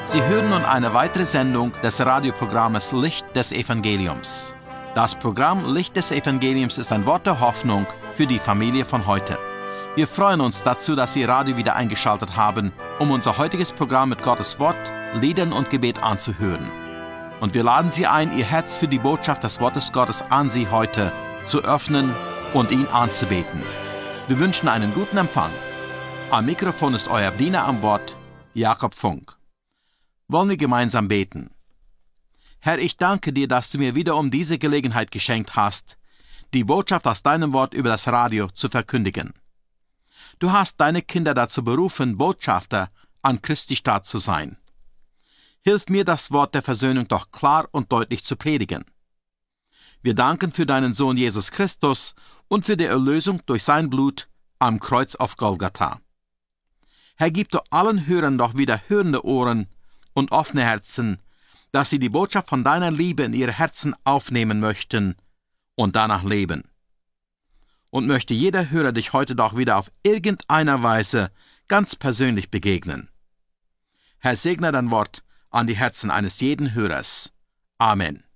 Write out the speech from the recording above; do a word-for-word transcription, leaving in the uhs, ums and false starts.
Sie hören nun eine weitere Sendung des Radioprogrammes Licht des Evangeliums. Das Programm Licht des Evangeliums ist ein Wort der Hoffnung für die Familie von heute. Wir freuen uns dazu, dass Sie Radio wieder eingeschaltet haben, um unser heutiges Programm mit Gottes Wort, Liedern und Gebet anzuhören. Und wir laden Sie ein, Ihr Herz für die Botschaft des Wortes Gottes an Sie heute zu öffnen und ihn anzubeten. Wir wünschen einen guten Empfang. Am Mikrofon ist euer Diener am Wort, Jakob Funk. Wollen wir gemeinsam beten? Herr, ich danke dir, dass du mir wieder um diese Gelegenheit geschenkt hast, die Botschaft aus deinem Wort über das Radio zu verkündigen. Du hast deine Kinder dazu berufen, Botschafter an Christi Staat zu sein. Hilf mir, das Wort der Versöhnung doch klar und deutlich zu predigen. Wir danken für deinen Sohn Jesus Christus und für die Erlösung durch sein Blut am Kreuz auf Golgatha. Herr, gib du allen Hörern doch wieder hörende Ohren und offene Herzen, dass sie die Botschaft von deiner Liebe in ihre Herzen aufnehmen möchten und danach leben. Und möchte jeder Hörer dich heute doch wieder auf irgendeiner Weise ganz persönlich begegnen. Herr, segne dein Wort an die Herzen eines jeden Hörers. Amen.